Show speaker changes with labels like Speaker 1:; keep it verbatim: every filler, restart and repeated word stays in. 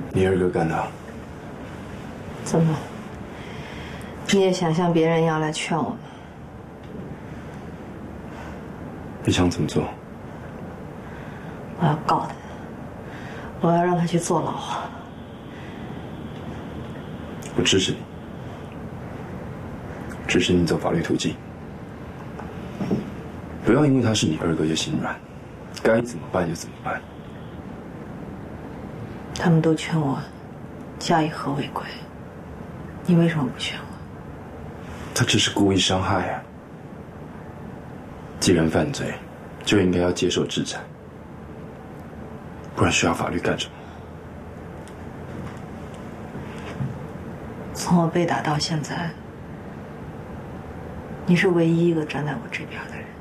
Speaker 1: 你二哥干的。
Speaker 2: 怎么？你也想像别人一样来劝我吗？
Speaker 1: 你想怎么做？
Speaker 2: 我要告他，我要让他去坐牢。
Speaker 1: 我支持你，支持你走法律途径。不要因为他是你二哥就心软，该怎么办就怎么办。
Speaker 2: 他们都劝我嫁以和为贵，你为什么不劝我？
Speaker 1: 他只是故意伤害啊！既然犯罪，就应该要接受制裁，不然需要法律干什么？
Speaker 2: 从我被打到现在，你是唯一一个站在我这边的人。